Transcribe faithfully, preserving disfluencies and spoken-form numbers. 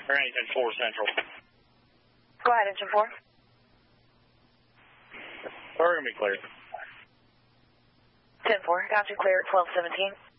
Or engine four Central. Go ahead, engine four. We're going to be clear. ten four, got you clear at twelve seventeen.